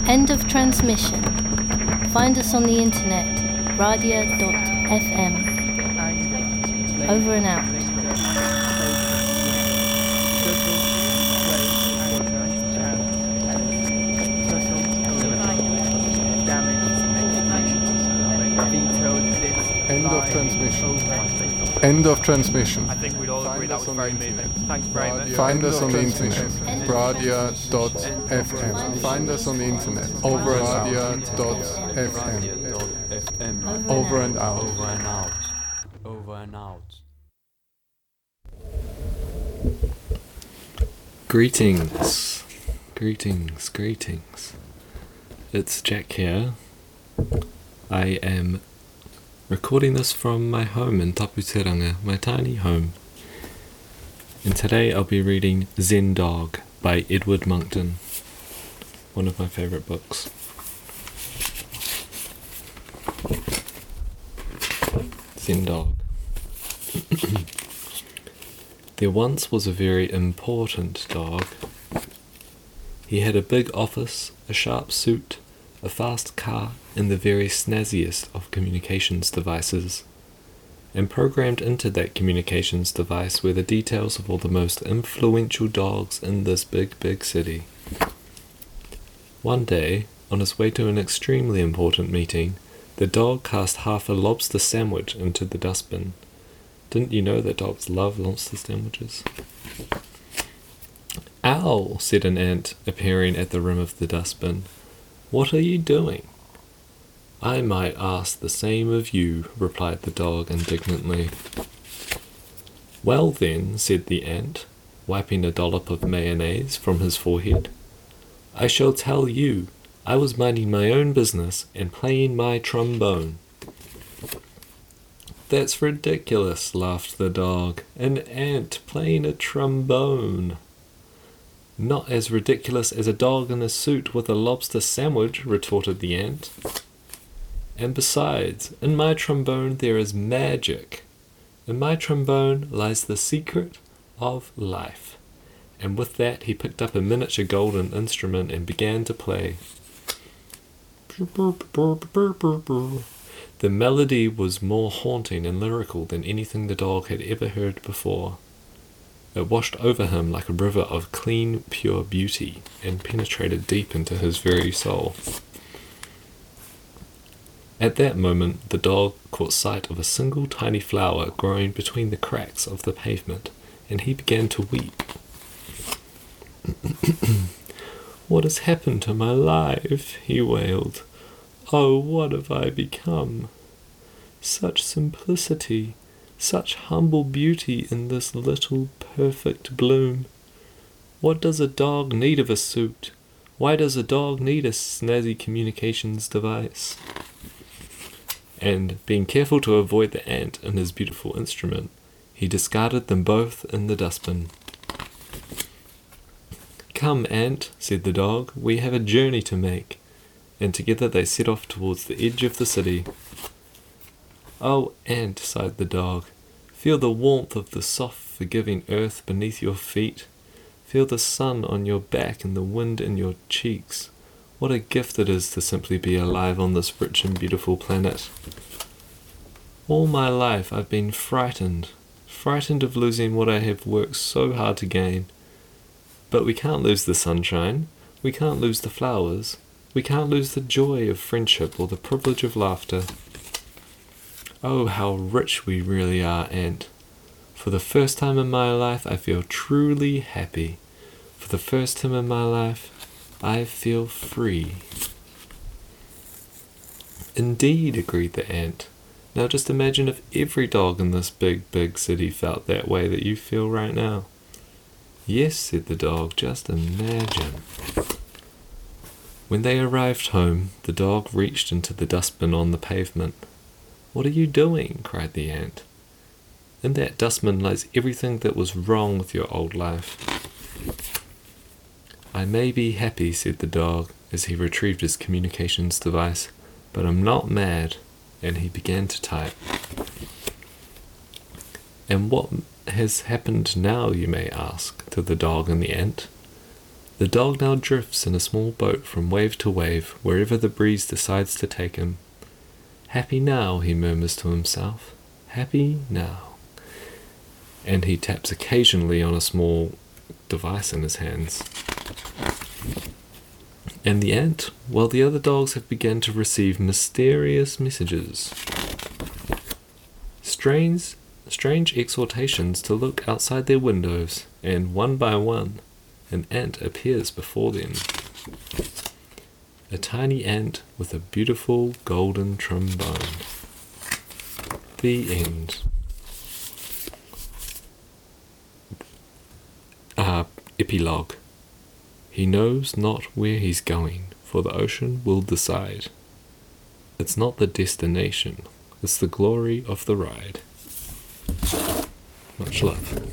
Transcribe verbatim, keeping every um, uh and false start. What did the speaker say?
End of transmission. Find us on the internet, radia dot f m. Over and out. End of transmission. End of transmission. I think we'd all agree that was very moving. Thanks very much. Find us on the internet, radia dot f m. Find us on the internet, over radia dot f m. Over and out. Over and out. Over and out. Greetings. Greetings, greetings. It's Jack here. I am recording this from my home in Taputeranga, my tiny home. And today I'll be reading Zen Dog by Edward Monckton, one of my favourite books. Zen Dog. There once was a very important dog. He had a big office, a sharp suit, a fast car, and the very snazziest of communications devices. And programmed into that communications device were the details of all the most influential dogs in this big, big city. One day, on his way to an extremely important meeting, the dog cast half a lobster sandwich into the dustbin. Didn't you know that dogs love lobster sandwiches? "Ow!" said an ant, appearing at the rim of the dustbin. "What are you doing?" "I might ask the same of you," replied the dog indignantly. "Well then," said the ant, wiping a dollop of mayonnaise from his forehead, "I shall tell you. I was minding my own business and playing my trombone." "That's ridiculous," laughed the dog. "An ant playing a trombone." "Not as ridiculous as a dog in a suit with a lobster sandwich," retorted the ant. "And besides, in my trombone there is magic. In my trombone lies the secret of life." And with that he picked up a miniature golden instrument and began to play. The melody was more haunting and lyrical than anything the dog had ever heard before. It washed over him like a river of clean, pure beauty, and penetrated deep into his very soul. At that moment, the dog caught sight of a single tiny flower growing between the cracks of the pavement, and he began to weep. "What has happened to my life?" he wailed. "Oh, what have I become? Such simplicity, such humble beauty in this little perfect bloom. What does a dog need of a suit? Why does a dog need a snazzy communications device?" And, being careful to avoid the ant and his beautiful instrument, he discarded them both in the dustbin. "Come, ant," said the dog, "we have a journey to make." And together they set off towards the edge of the city. "Oh, ant," sighed the dog, "feel the warmth of the soft, forgiving earth beneath your feet. Feel the sun on your back and the wind in your cheeks. What a gift it is to simply be alive on this rich and beautiful planet. All my life I've been frightened, frightened of losing what I have worked so hard to gain. But we can't lose the sunshine, we can't lose the flowers, we can't lose the joy of friendship or the privilege of laughter. Oh, how rich we really are, ant. For the first time in my life I feel truly happy. For the first time in my life I feel free." "Indeed," agreed the ant. "Now just imagine if every dog in this big, big city felt that way that you feel right now." "Yes," said the dog, "just imagine." When they arrived home, the dog reached into the dustbin on the pavement. "What are you doing?" cried the ant. "In that dustbin lies everything that was wrong with your old life." "I may be happy," said the dog, as he retrieved his communications device, "but I'm not mad," and he began to type. "And what has happened now, you may ask," to the dog and the ant. The dog now drifts in a small boat from wave to wave, wherever the breeze decides to take him. Happy now, he murmurs to himself. Happy now. And he taps occasionally on a small device in his hands. And the ant, while the other dogs have begun to receive mysterious messages. Strange, strange exhortations to look outside their windows, and one by one, an ant appears before them. A tiny ant with a beautiful golden trombone. The end. Ah, epilogue. He knows not where he's going, for the ocean will decide. It's not the destination, it's the glory of the ride. Much love.